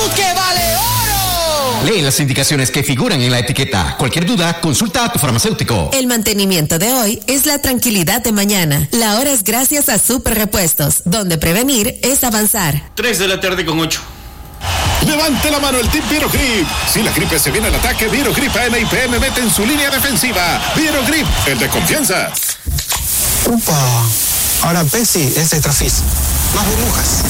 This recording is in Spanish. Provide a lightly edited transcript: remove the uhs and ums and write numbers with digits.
salud que vale oro! Lee las indicaciones que figuran en la etiqueta. Cualquier duda, consulta a tu farmacéutico. El mantenimiento de hoy es la tranquilidad de mañana. La hora es gracias a Super Repuestos, donde prevenir es avanzar. 3:08 Levante la mano el Team Virogrip. Si la gripe se viene al ataque, Virogrip AN y PM mete en su línea defensiva. Virogrip, el de confianza. Upa, ahora Pepsi es Extrafis. Más burbujas.